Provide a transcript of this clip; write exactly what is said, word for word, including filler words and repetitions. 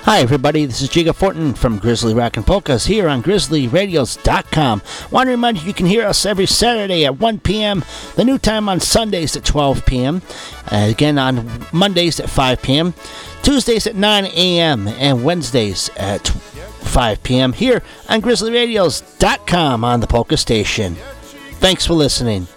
Hi, everybody. This is Jiga Fortin from Grizzly Rock and Polkas here on Grizzly Radios dot com. Want to remind you you can hear us every Saturday at one p.m., the new time on Sundays at twelve p.m., uh, again on Mondays at five p.m., Tuesdays at nine a.m., and Wednesdays at five p.m. here on Grizzly Radios dot com on the Polka Station. Thanks for listening.